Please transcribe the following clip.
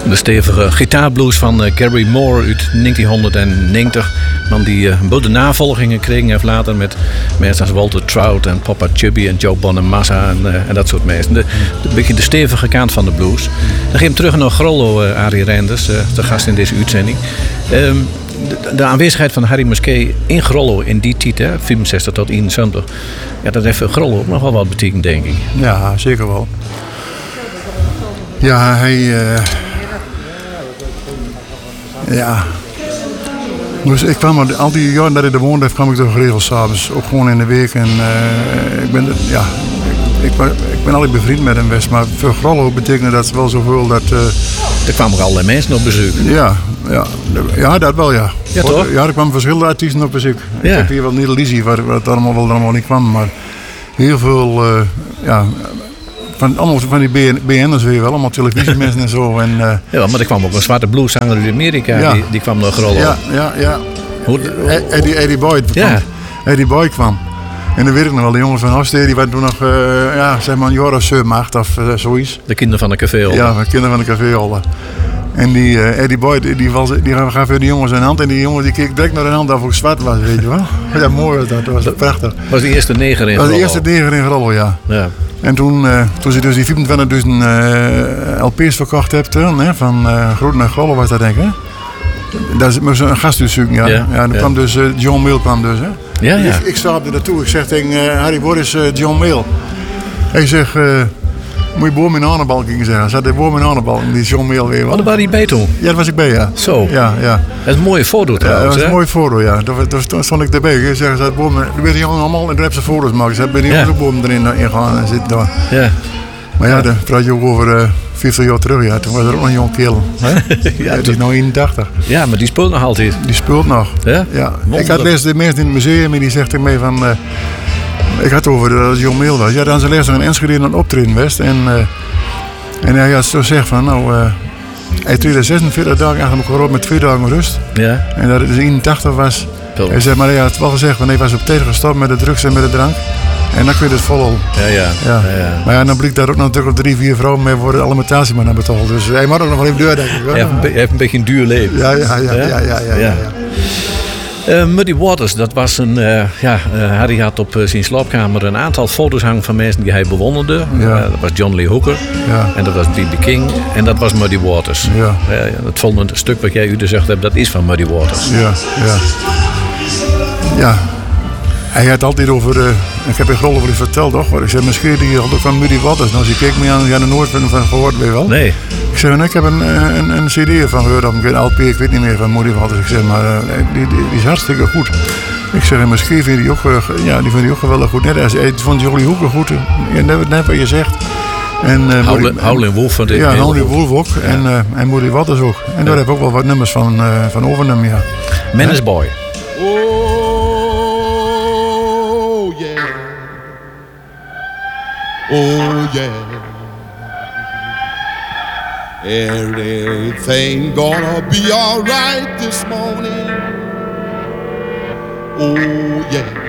De stevige gitaarblues van Gary Moore uit 1990. Man die een beetje navolgingen kreeg heeft later met mensen als Walter Trout en Papa Chubby en Joe Bonamassa en dat soort mensen. Een beetje de stevige kant van de blues. Dan ga je hem terug naar Grollo, Arie Reinders, de gast in deze uitzending. De aanwezigheid van Harry Musquet in Grollo in die tijd, 65 tot 71, ja, dat heeft voor Grollo ook nog wel wat betekend, denk ik. Ja, zeker wel. Ja, hij... ja. Dus ik kwam al die jaren dat ik er woonde, kwam ik toch geregeld s'avonds. Ook gewoon in de week. En ik ben altijd bevriend met hem West. Maar voor Grollo betekende dat wel zoveel dat... Er kwamen ook allerlei mensen op bezoek. Ja, dat wel, ja. Ja, toch? Ja, er kwamen verschillende artiesten op bezoek. Ja. Ik heb hier wel Neil Lizzy, waar het allemaal niet kwam. Maar heel veel, allemaal van die BN'ers weer wel, allemaal televisiemensen en zo. En, ja, maar er kwam ook een zwarte blueszanger uit Amerika, ja. die kwam naar Grollo. Ja. Eddie Boyd kwam. Ja. Eddie Boyd kwam. En dan weet ik nog wel, de jongens van Hofstede, die waren toen nog, zeg maar een jaar of 7, 8 of zoiets. De kinderen van de caféholder. Ja, de kinderen van de caféholder. En die Eddie Boyd, die gaf voor de jongens een hand. En die jongen die keek direct naar de hand of ik zwart was, weet je wel. Ja, mooi was dat. Dat was prachtig. Dat was de eerste neger in Dat was Grollo. de eerste neger in Grollo, ja. En toen ze dus die 25.000 LP's verkocht hebben, van Groot naar Grollo was dat denk ik, hè? Dat is een gasthuis zoeken, ja. Ja, dan kwam dus John Mayle kwam dus, hè. Ja. Ik stapte naartoe. Ik zeg tegen Harry, waar is John Mayle? Hij zegt, moet je boom in de aanbalk zeggen. Hij zat de boom in de aanbalk, die John Mayle weer. Wat waren die bij toen? Ja, daar was ik bij, ja. Zo. Ja. Dat is een mooie foto trouwens, dat was een mooie foto, ja. Daar stond ik erbij. Ik zeg, er werden die jongen allemaal en daar hebben ze foto's gemaakt. Ze hebben die jongens ook boom erin gaan en zitten daar. Ja. Maar ja, dan praat je ook over 50 jaar terug. Ja. Toen was er ook nog een jong kerel. Ja, die is nou 81. Ja, maar die speelt nog altijd. Die speelt nog. Ja? Ik had les de mensen in het museum en die zegt tegen mij van... ik had het over dat John Mayle was. Ja, dan zijn les nog een Enschede aan optreden West. En hij had zo gezegd van... hij treedde 46 dagen achter elkaar op met 2 dagen rust. Ja. En dat het dus 81 was. Hij zei, maar hij had wel gezegd, want hij was op tijd gestopt met de drugs en met de drank. En dan kun je het vol. Ja. Maar ja, dan blijkt daar ook natuurlijk op 3, 4 vrouwen mee voor de alimentatie maar naar betaald. Dus hij moet ook nog wel even deur, denk ik. Hij heeft een beetje een duur leven. Ja. Muddy Waters, dat was een... Harry had op zijn slaapkamer een aantal foto's hangen van mensen die hij bewonderde. Ja. Dat was John Lee Hooker. Ja. En dat was B.B. King. En dat was Muddy Waters. Ja. Het volgende stuk wat jij u gezegd hebt, dat is van Muddy Waters. Ja. Hij had altijd over... ik heb in Grollo voor je verteld, toch? Ik zei, misschien die had ook van Muddy Waters. Nou, ze keek me aan, ja, er nooit van gehoord, weet je wel? Nee. Ik zei, ik heb een cd van gehoord, of een LP, ik weet niet meer, van Muddy Waters. Ik zeg, maar die is hartstikke goed. Ik zeg, misschien vind die ook, die vind die ook geweldig goed. Net als hij vond Jolly Hooker goed, net wat je zegt. Howlin' Wolf vond ik. Ja, Howlin' Wolf ook. Ja. En Muddy Waters ook. En daar heb ik ook wel wat nummers van overnemen, ja. Menace Boy. Oh yeah, everything gonna be alright this morning. Oh yeah.